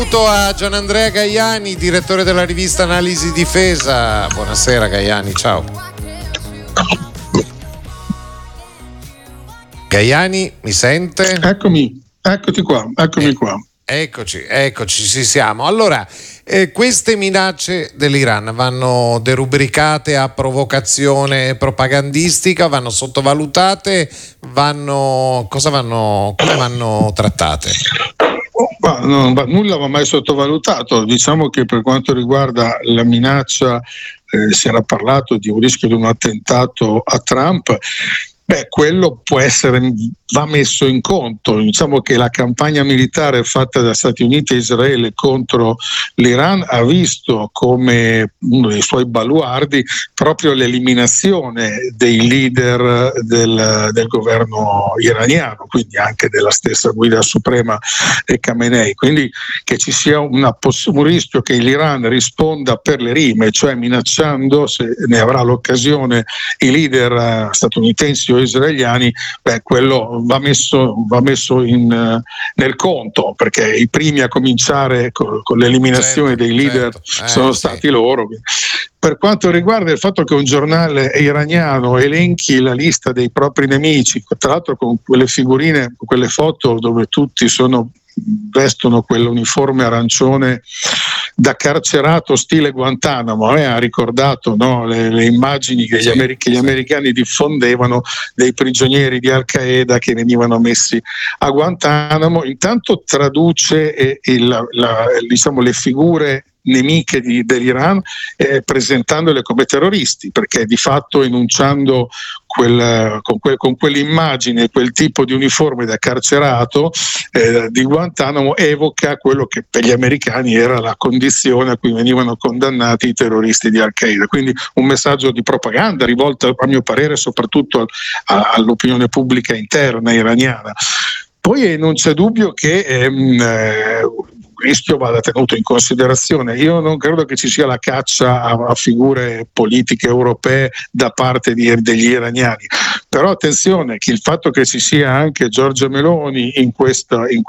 A Gianandrea Gaiani, direttore della rivista Analisi Difesa. Buonasera Gaiani, ciao. Gaiani, mi sente? Eccomi qua. Eccoci, ci siamo. Allora, queste minacce dell'Iran vanno derubricate a provocazione propagandistica, vanno sottovalutate, come vanno trattate? Nulla va mai sottovalutato. Diciamo che per quanto riguarda la minaccia, si era parlato di un rischio di un attentato a Trump. Quello va messo in conto. Diciamo che la campagna militare fatta da Stati Uniti e Israele contro l'Iran ha visto come uno dei suoi baluardi proprio l'eliminazione dei leader del governo iraniano, quindi anche della stessa guida suprema Khamenei. Quindi che ci sia un rischio che l'Iran risponda per le rime, cioè minacciando, se ne avrà l'occasione, i leader statunitensi o israeliani, quello va messo nel conto, perché i primi a cominciare con l'eliminazione dei leader sono stati loro. Per quanto riguarda il fatto che un giornale iraniano elenchi la lista dei propri nemici, tra l'altro con quelle figurine, quelle foto dove tutti vestono quell'uniforme arancione da carcerato stile Guantanamo, ha ricordato, no, le immagini che gli americani diffondevano dei prigionieri di Al Qaeda che venivano messi a Guantanamo. Intanto traduce le figure nemiche dell'Iran, presentandole come terroristi, perché di fatto enunciando con quell'immagine, quel tipo di uniforme da carcerato di Guantanamo, evoca quello che per gli americani era la condizione a cui venivano condannati i terroristi di Al-Qaeda. Quindi un messaggio di propaganda rivolto, a mio parere, soprattutto all'opinione pubblica interna iraniana. Poi non c'è dubbio che il rischio vada tenuto in considerazione. Io non credo che ci sia la caccia a figure politiche europee da parte degli iraniani, però attenzione che il fatto che ci sia anche Giorgia Meloni in questa